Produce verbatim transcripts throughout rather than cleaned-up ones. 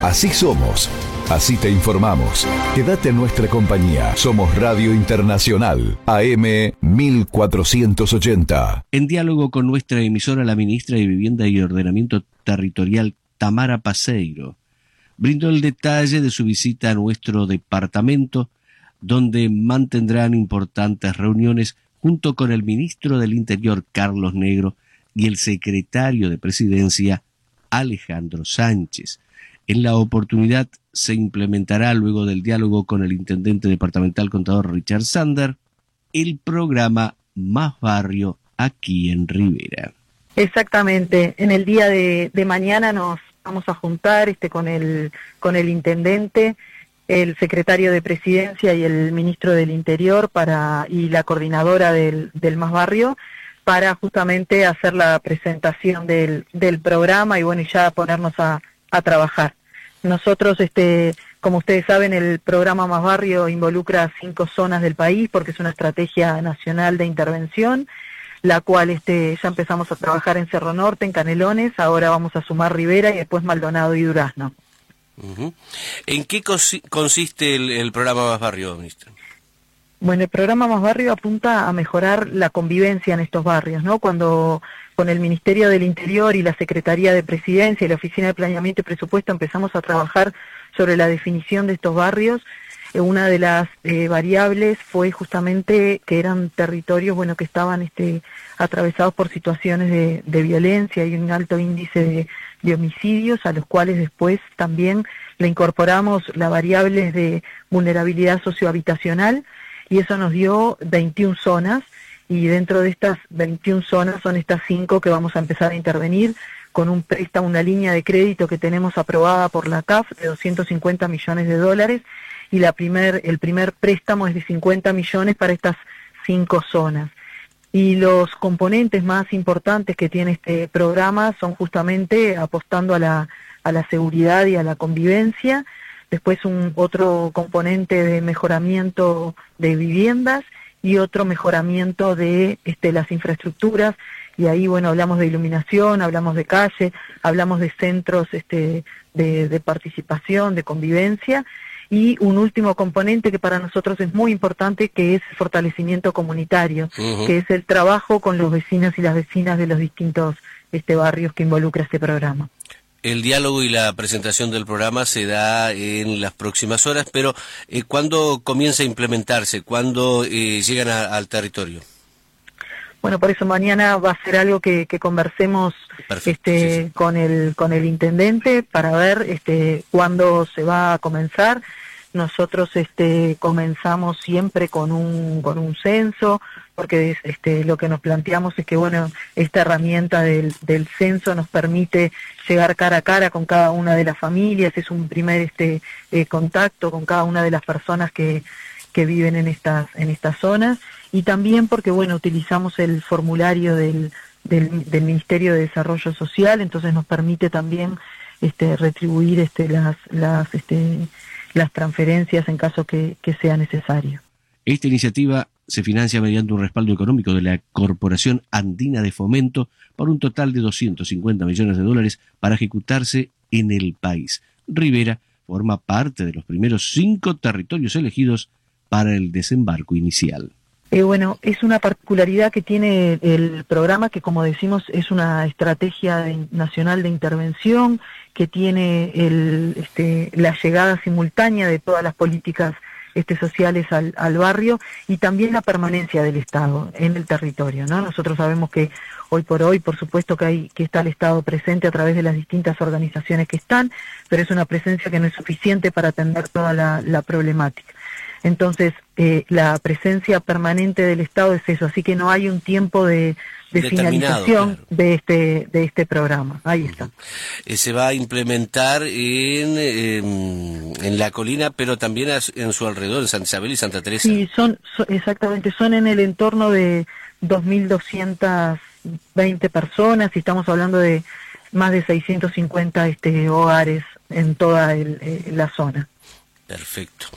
Así somos. Así te informamos. Quédate en nuestra compañía. Somos Radio Internacional, A M mil cuatrocientos ochenta. En diálogo con nuestra emisora, la ministra de Vivienda y Ordenamiento Territorial, Tamara Paseiro, brindó el detalle de su visita a nuestro departamento, donde mantendrán importantes reuniones junto con el ministro del Interior, Carlos Negro, y el secretario de Presidencia, Alejandro Sánchez. En la oportunidad se implementará, luego del diálogo con el intendente departamental contador Richard Sander, el programa Más Barrio aquí en Rivera. Exactamente. En el día de, de mañana nos vamos a juntar este con el con el intendente, el secretario de Presidencia y el ministro del Interior para y la coordinadora del, del Más Barrio, para justamente hacer la presentación del, del programa y bueno, y ya ponernos a, a trabajar. Nosotros, este, como ustedes saben, el programa Más Barrio involucra cinco zonas del país porque es una estrategia nacional de intervención, la cual este, ya empezamos a trabajar en Cerro Norte, en Canelones, ahora vamos a sumar Rivera y después Maldonado y Durazno. Uh-huh. ¿En qué cos- consiste el, el programa Más Barrio, ministro? Bueno, el programa Más Barrio apunta a mejorar la convivencia en estos barrios, ¿no? Cuando con el Ministerio del Interior y la Secretaría de Presidencia y la Oficina de Planeamiento y Presupuesto empezamos a trabajar sobre la definición de estos barrios, eh, una de las eh, variables fue justamente que eran territorios, bueno, que estaban este, atravesados por situaciones de, de violencia y un alto índice de, de homicidios, a los cuales después también le incorporamos las variables de vulnerabilidad sociohabitacional, y eso nos dio veintiuna zonas, y dentro de estas veintiuna zonas son estas cinco que vamos a empezar a intervenir con un préstamo, una línea de crédito que tenemos aprobada por la C A F de doscientos cincuenta millones de dólares, y la primer, el primer préstamo es de cincuenta millones para estas cinco zonas. Y los componentes más importantes que tiene este programa son justamente apostando a la, a la seguridad y a la convivencia. Después un otro componente de mejoramiento de viviendas y otro mejoramiento de este, las infraestructuras, y ahí bueno hablamos de iluminación, hablamos de calle, hablamos de centros este, de, de participación, de convivencia, y un último componente que para nosotros es muy importante, que es el fortalecimiento comunitario, uh-huh. que es el trabajo con los vecinos y las vecinas de los distintos este, barrios que involucra este programa. El diálogo y la presentación del programa se da en las próximas horas, pero eh, ¿cuándo comienza a implementarse? ¿Cuándo eh, llegan a, al territorio? Bueno, por eso mañana va a ser algo que, que conversemos Perfecto, este, sí, sí. con el con el intendente para ver este cuándo se va a comenzar. Nosotros este comenzamos siempre con un con un censo, porque este lo que nos planteamos es que bueno, esta herramienta del del censo nos permite llegar cara a cara con cada una de las familias, es un primer este eh, contacto con cada una de las personas que que viven en estas en estas zonas, y también porque bueno, utilizamos el formulario del del, del Ministerio de Desarrollo Social, entonces nos permite también este retribuir este las las este las transferencias en caso que, que sea necesario. Esta iniciativa se financia mediante un respaldo económico de la Corporación Andina de Fomento por un total de doscientos cincuenta millones de dólares para ejecutarse en el país. Rivera forma parte de los primeros cinco territorios elegidos para el desembarco inicial. Eh, bueno, es una particularidad que tiene el programa, que como decimos es una estrategia de, nacional de intervención, que tiene el, este, la llegada simultánea de todas las políticas este, sociales al, al barrio, y también la permanencia del Estado en el territorio, ¿no? Nosotros sabemos que hoy por hoy, por supuesto que hay que está el Estado presente a través de las distintas organizaciones que están, pero es una presencia que no es suficiente para atender toda la, la problemática. Entonces, eh, la presencia permanente del Estado es eso, así que no hay un tiempo de, de finalización claro. de este de este programa. Ahí uh-huh. está. Eh, se va a implementar en, en, en la colina, pero también en su alrededor, en Santa Isabel y Santa Teresa. Sí, son, son exactamente, son en el entorno de dos mil doscientas veinte personas, y estamos hablando de más de seiscientos cincuenta este, hogares en toda el, eh, la zona. Perfecto.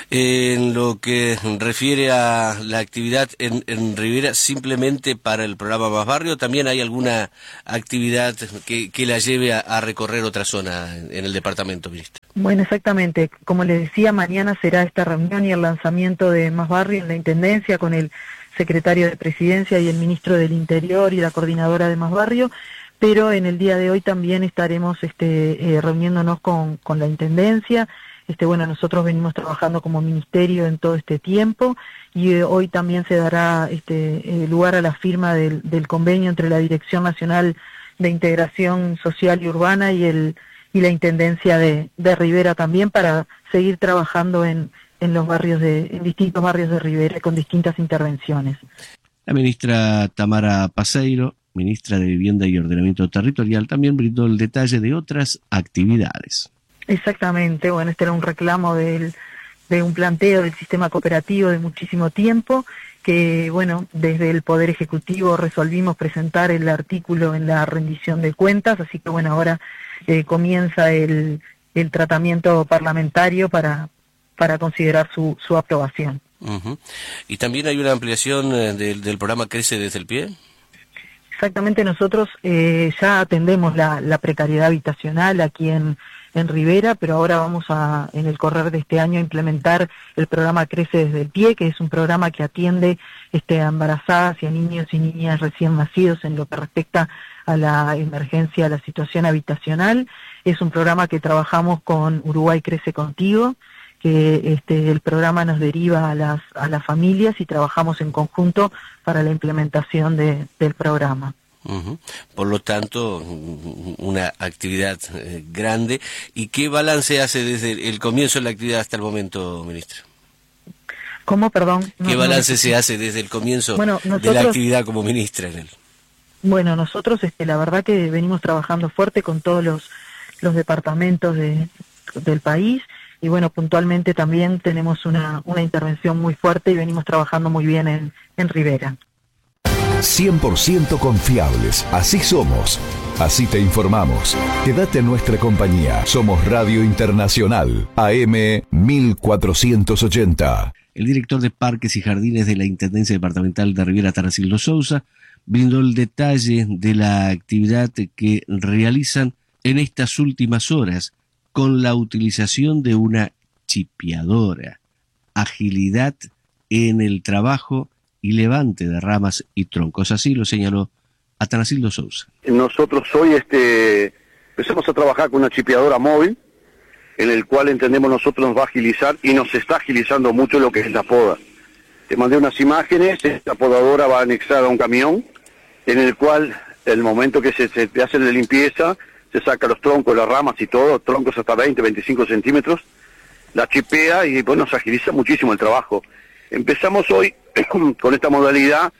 En lo que refiere a la actividad en, en Rivera, simplemente para el programa Más Barrio, ¿también hay alguna actividad que, que la lleve a, a recorrer otra zona en, en el departamento, ministro? Bueno, exactamente. Como les decía, mañana será esta reunión y el lanzamiento de Más Barrio en la Intendencia con el secretario de Presidencia y el ministro del Interior y la coordinadora de Más Barrio, pero en el día de hoy también estaremos este, eh, reuniéndonos con, con la Intendencia. Este, bueno, nosotros venimos trabajando como ministerio en todo este tiempo y eh, hoy también se dará este, eh, lugar a la firma del, del convenio entre la Dirección Nacional de Integración Social y Urbana y el y la Intendencia de, de Rivera también para seguir trabajando en, en los barrios de, en distintos barrios de Rivera con distintas intervenciones. La ministra Tamara Paseiro, ministra de Vivienda y Ordenamiento Territorial, también brindó el detalle de otras actividades. Exactamente, bueno, este era un reclamo del, de un planteo del sistema cooperativo de muchísimo tiempo, que bueno, desde el Poder Ejecutivo resolvimos presentar el artículo en la rendición de cuentas, así que bueno, ahora eh, comienza el, el tratamiento parlamentario para, para considerar su, su aprobación. Uh-huh. ¿Y también hay una ampliación eh, del, del programa Crece desde el Pie? Exactamente, nosotros eh, ya atendemos la, la precariedad habitacional aquí en, en Rivera, pero ahora vamos a, en el correr de este año, a implementar el programa Crece desde el Pie, que es un programa que atiende este, a embarazadas y a niños y niñas recién nacidos en lo que respecta a la emergencia, a la situación habitacional. Es un programa que trabajamos con Uruguay Crece Contigo, que este, el programa nos deriva a las, a las familias y trabajamos en conjunto para la implementación de, del programa. Uh-huh. Por lo tanto, una actividad eh, grande. ¿Y qué balance hace desde el comienzo de la actividad hasta el momento, ministra? ¿Cómo, perdón? ¿Qué no, balance no, se hace desde el comienzo bueno, nosotros, de la actividad como ministra en él? Bueno, nosotros este, la verdad que venimos trabajando fuerte con todos los, los departamentos de, del país. Y bueno, puntualmente también tenemos una, una intervención muy fuerte y venimos trabajando muy bien en, en Rivera. cien por ciento confiables, así somos, así te informamos. Quédate en nuestra compañía, somos Radio Internacional, A M mil cuatrocientos ochenta. El director de Parques y Jardines de la Intendencia Departamental de Rivera, Atanacildo Sousa, brindó el detalle de la actividad que realizan en estas últimas horas, con la utilización de una chipeadora, agilidad en el trabajo y levante de ramas y troncos. Así lo señaló Atanacildo Sousa. Nosotros hoy este, empezamos a trabajar con una chipeadora móvil, en el cual entendemos nosotros nos va a agilizar y nos está agilizando mucho lo que es la poda. Te mandé unas imágenes, esta podadora va anexada a un camión, en el cual el momento que se, se te hace la limpieza, se saca los troncos, las ramas y todo, troncos hasta veinte, veinticinco centímetros, la chipea y bueno, nos agiliza muchísimo el trabajo. Empezamos hoy con esta modalidad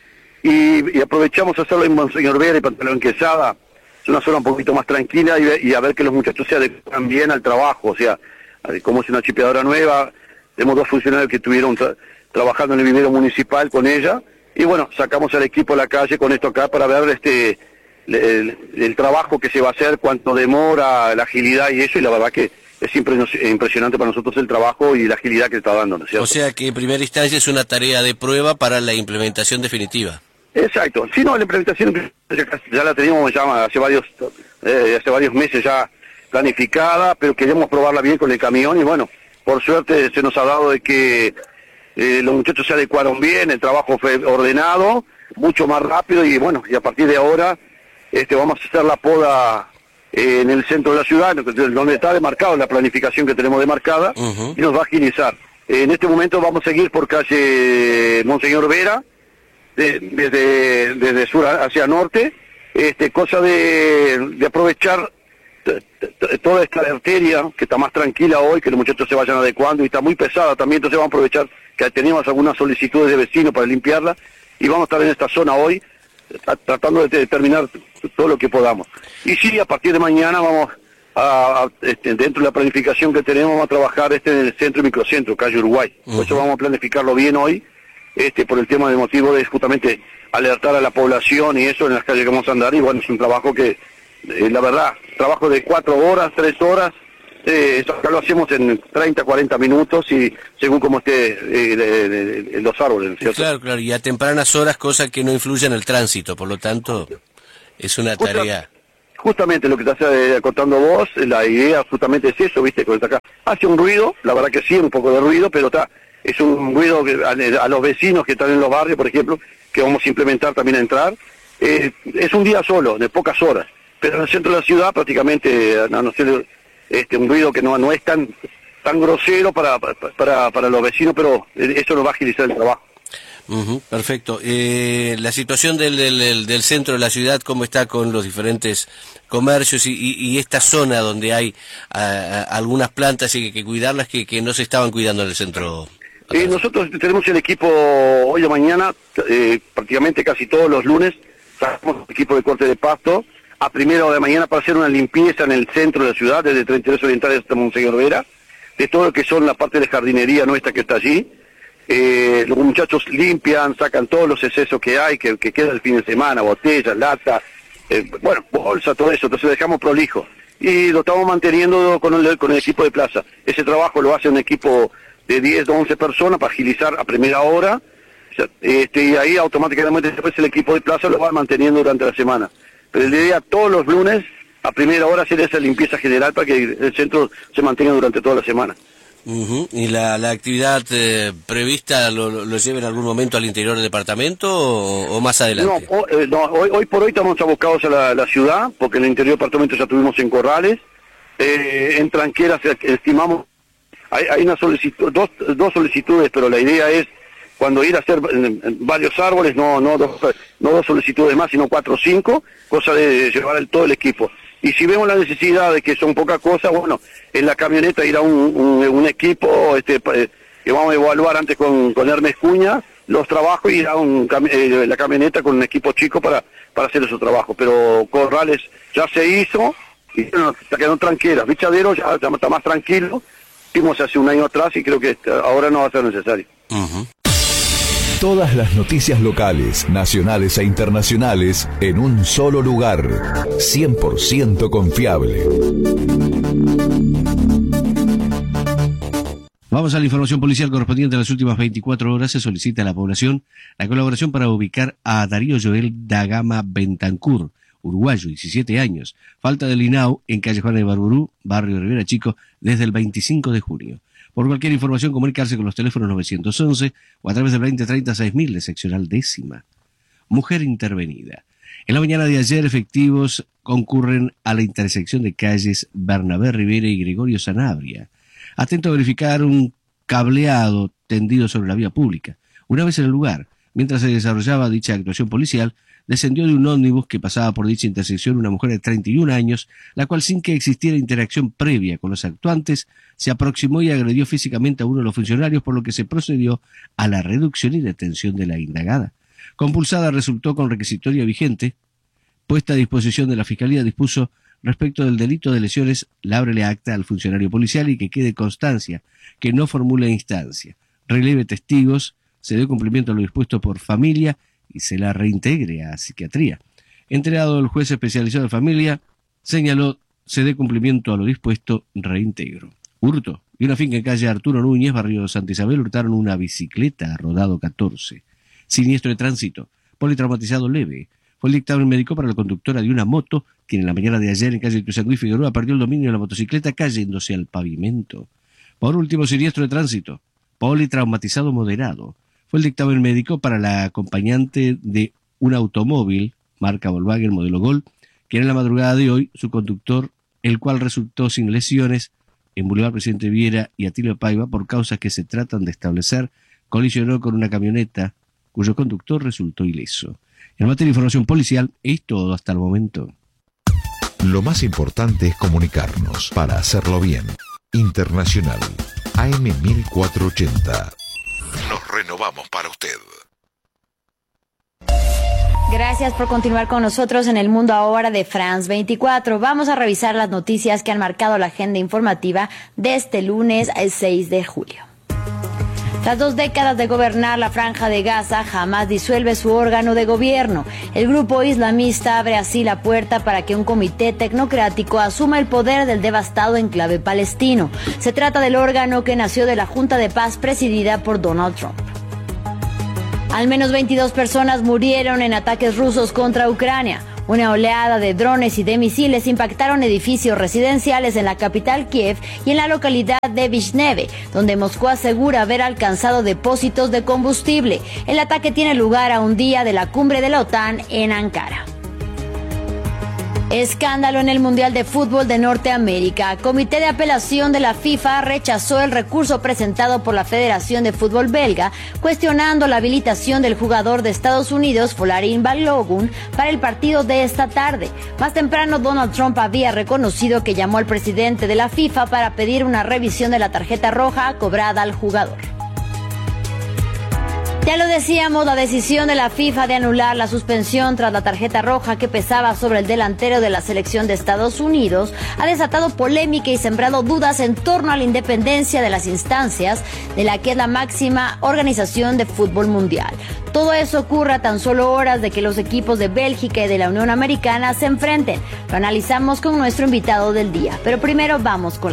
y, y aprovechamos a hacerlo en Monseñor Vera y Pantalón Quesada. Es una zona un poquito más tranquila y, y a ver que los muchachos se adecuan bien al trabajo, o sea, como es una chipeadora nueva, tenemos dos funcionarios que estuvieron tra trabajando en el vivero municipal con ella y bueno, sacamos al equipo a la calle con esto acá para ver este... El, el trabajo que se va a hacer, cuánto demora, la agilidad y eso, y la verdad que es impresionante para nosotros el trabajo y la agilidad que está dando, ¿no es cierto? O sea que en primera instancia es una tarea de prueba para la implementación definitiva. Exacto, sí, no, la implementación ya, ya la teníamos ya hace varios, eh, hace varios meses ya planificada, pero queremos probarla bien con el camión y bueno, por suerte se nos ha dado de que eh, los muchachos se adecuaron bien, el trabajo fue ordenado, mucho más rápido y bueno, y a partir de ahora Este, vamos a hacer la poda eh, en el centro de la ciudad, donde está demarcado la planificación que tenemos demarcada, uh-huh. y nos va a agilizar. Eh, en este momento vamos a seguir por calle Monseñor Vera, de, desde, desde sur hacia norte, este, cosa de, de aprovechar toda esta arteria, que está más tranquila hoy, que los muchachos se vayan adecuando, y está muy pesada también, entonces vamos a aprovechar que teníamos algunas solicitudes de vecinos para limpiarla, y vamos a estar en esta zona hoy, tratando de terminar todo lo que podamos. Y sí, a partir de mañana vamos a, a este, dentro de la planificación que tenemos, vamos a trabajar este en el centro y microcentro, calle Uruguay. Uh-huh. Por eso vamos a planificarlo bien hoy, este por el tema de motivo de justamente alertar a la población y eso en las calles que vamos a andar, y bueno, es un trabajo que, eh, la verdad, trabajo de cuatro horas, tres horas, eh, eso acá lo hacemos en treinta, cuarenta minutos y según como esté eh, de, de, de los árboles, ¿cierto? Claro, claro, y a tempranas horas, cosa que no influye en el tránsito, por lo tanto, es una tarea... justamente lo que te está contando vos, la idea justamente es eso, viste, con acá. Hace un ruido, la verdad que sí, un poco de ruido, pero está, es un ruido que a, a los vecinos que están en los barrios, por ejemplo, que vamos a implementar también a entrar. Eh, es un día solo, de pocas horas, pero en el centro de la ciudad prácticamente, a no ser este, un ruido que no, no es tan tan grosero para, para, para los vecinos, pero eso nos va a agilizar el trabajo. Uh-huh, perfecto. Eh, la situación del, del, del centro de la ciudad, ¿cómo está con los diferentes comercios y, y, y esta zona donde hay a, a, algunas plantas y que hay que cuidarlas que, que no se estaban cuidando en el centro? Eh, nosotros tenemos el equipo hoy o mañana, eh, prácticamente casi todos los lunes, sacamos el equipo de corte de pasto a primera hora de mañana para hacer una limpieza en el centro de la ciudad, desde treinta y tres Orientales hasta Monseñor Vera, de todo lo que son la parte de jardinería nuestra que está allí. Eh, los muchachos limpian, sacan todos los excesos que hay, que, que queda el fin de semana, botellas, lata, eh, bueno, bolsa, todo eso, entonces lo dejamos prolijo. Y lo estamos manteniendo con el, con el equipo de plaza. Ese trabajo lo hace un equipo de diez o once personas para agilizar a primera hora, este, y ahí automáticamente después el equipo de plaza lo va manteniendo durante la semana. Pero la idea todos los lunes, a primera hora, hacer esa limpieza general para que el centro se mantenga durante toda la semana. Uh-huh. ¿Y la, la actividad eh, prevista lo, lo lleva en algún momento al interior del departamento o, o más adelante? No, o, eh, no hoy, hoy por hoy estamos abocados a la, la ciudad, porque en el interior del departamento ya tuvimos en Corrales, eh, en Tranqueras estimamos, hay, hay una solicitud, dos, dos solicitudes, pero la idea es cuando ir a hacer en, en varios árboles, no, no, dos, no dos solicitudes más, sino cuatro o cinco, cosa de llevar el, todo el equipo. Y si vemos la necesidad de que son pocas cosas, bueno, en la camioneta irá un, un, un equipo este, que vamos a evaluar antes con, con Hermes Cuña, los trabajos, y irá un, eh, la camioneta con un equipo chico para, para hacer esos trabajos. Pero Corrales ya se hizo, y bueno, se quedó tranquila. Bichadero ya, ya está más tranquilo, hicimos hace un año atrás y creo que ahora no va a ser necesario. Uh-huh. Todas las noticias locales, nacionales e internacionales en un solo lugar. cien por ciento confiable. Vamos a la información policial correspondiente a las últimas veinticuatro horas. Se solicita a la población la colaboración para ubicar a Darío Joel da Gama Bentancur, uruguayo, diecisiete años. Falta del I N A U en calle Juana de Barburú, barrio Rivera Chico, desde el veinticinco de junio. Por cualquier información, comunicarse con los teléfonos novecientos once o a través del veinte treinta seis mil de seccional décima. Mujer intervenida. En la mañana de ayer, efectivos concurren a la intersección de calles Bernabé Rivera y Gregorio Sanabria. Atento a verificar un cableado tendido sobre la vía pública. Una vez en el lugar, mientras se desarrollaba dicha actuación policial, descendió de un ómnibus que pasaba por dicha intersección una mujer de treinta y un años, la cual, sin que existiera interacción previa con los actuantes, se aproximó y agredió físicamente a uno de los funcionarios, por lo que se procedió a la reducción y detención de la indagada. Compulsada resultó con requisitoria vigente, puesta a disposición de la Fiscalía, dispuso respecto del delito de lesiones, lábrele acta al funcionario policial y que quede constancia que no formule instancia, releve testigos, se dé cumplimiento a lo dispuesto por familia y se la reintegre a psiquiatría. Entregado el juez especializado de familia, señaló se dé cumplimiento a lo dispuesto, reintegro. Hurto. Y una finca en calle Arturo Núñez, barrio Santa Isabel, hurtaron una bicicleta rodado catorce. Siniestro de tránsito. Politraumatizado leve. Fue el dictamen médico para la conductora de una moto, quien en la mañana de ayer en calle Ituzaingó y Figueroa perdió el dominio de la motocicleta cayéndose al pavimento. Por último, siniestro de tránsito. Politraumatizado moderado. Fue el dictamen médico para la acompañante de un automóvil, marca Volkswagen, modelo Gol, quien en la madrugada de hoy, su conductor, el cual resultó sin lesiones, en Boulevard Presidente Viera y Atilio Paiva, por causas que se tratan de establecer, colisionó con una camioneta cuyo conductor resultó ileso. En materia de información policial, es todo hasta el momento. Lo más importante es comunicarnos para hacerlo bien. Internacional, A M mil cuatrocientos ochenta. Nos renovamos para usted. Gracias por continuar con nosotros en el mundo ahora de France veinticuatro. Vamos a revisar las noticias que han marcado la agenda informativa de este lunes seis de julio. Tras dos décadas de gobernar la Franja de Gaza, Hamás disuelve su órgano de gobierno. El grupo islamista abre así la puerta para que un comité tecnocrático asuma el poder del devastado enclave palestino. Se trata del órgano que nació de la Junta de Paz presidida por Donald Trump. Al menos veintidós personas murieron en ataques rusos contra Ucrania. Una oleada de drones y de misiles impactaron edificios residenciales en la capital Kiev y en la localidad de Vishneve, donde Moscú asegura haber alcanzado depósitos de combustible. El ataque tiene lugar a un día de la cumbre de la OTAN en Ankara. Escándalo en el Mundial de Fútbol de Norteamérica. Comité de Apelación de la FIFA rechazó el recurso presentado por la Federación de Fútbol belga, cuestionando la habilitación del jugador de Estados Unidos, Folarin Balogun, para el partido de esta tarde. Más temprano, Donald Trump había reconocido que llamó al presidente de la FIFA para pedir una revisión de la tarjeta roja cobrada al jugador. Ya lo decíamos, la decisión de la FIFA de anular la suspensión tras la tarjeta roja que pesaba sobre el delantero de la selección de Estados Unidos ha desatado polémica y sembrado dudas en torno a la independencia de las instancias de la que es la máxima organización de fútbol mundial. Todo eso ocurre a tan solo horas de que los equipos de Bélgica y de la Unión Americana se enfrenten. Lo analizamos con nuestro invitado del día, pero primero vamos con